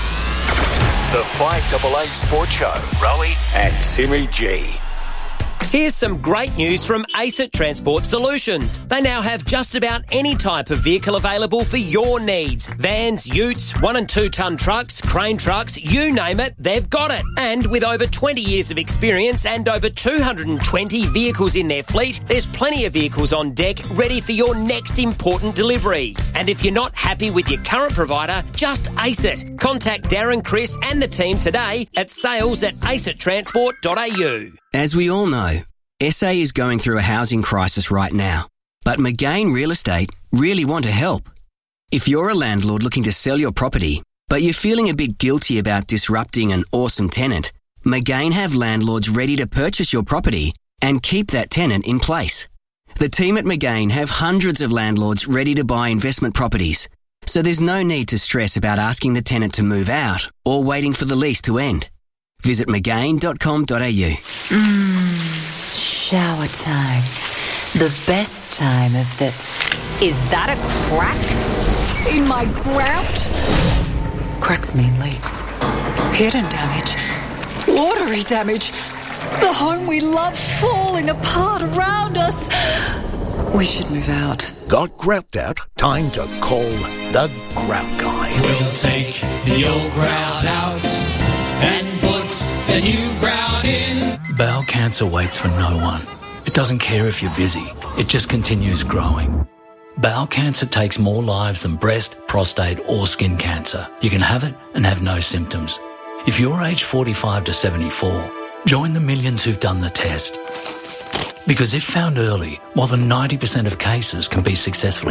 The five A A Sports Show, Rowie and Timmy G. Here's some great news from ACET Transport Solutions. They now have just about any type of vehicle available for your needs. Vans, utes, one and two tonne trucks, crane trucks, you name it, they've got it. And with over twenty years of experience and over two hundred twenty vehicles in their fleet, there's plenty of vehicles on deck ready for your next important delivery. And if you're not happy with your current provider, just ace it. Contact Darren, Chris and the team today at sales at acet transport dot a u. As we all know, S A is going through a housing crisis right now, but McGain Real Estate really want to help. If you're a landlord looking to sell your property, but you're feeling a bit guilty about disrupting an awesome tenant, McGain have landlords ready to purchase your property and keep that tenant in place. The team at McGain have hundreds of landlords ready to buy investment properties, so there's no need to stress about asking the tenant to move out or waiting for the lease to end. Visit mcgain dot com dot a u. Mmm, shower time. The best time of the... Is that a crack? in my grout. Cracks mean leaks. Hidden damage. Watery damage. The home we love falling apart around us. We should move out. Got grout out? Time to call the Grout Guy. We'll take the old grout out and put the new grout in. Bowel cancer waits for no one. It doesn't care if you're busy. It just continues growing. Bowel cancer takes more lives than breast, prostate or skin cancer. You can have it and have no symptoms. If you're aged forty-five to seventy-four, join the millions who've done the test. Because if found early, more than ninety percent of cases can be successfully